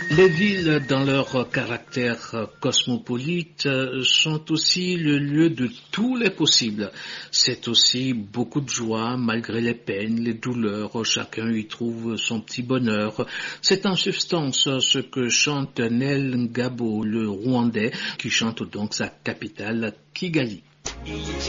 Les villes, dans leur caractère cosmopolite, sont aussi le lieu de tous les possibles. C'est aussi beaucoup de joie, malgré les peines, les douleurs, chacun y trouve son petit bonheur. C'est en substance ce que chante Nel Ngabo, le Rwandais, qui chante donc sa capitale, Kigali.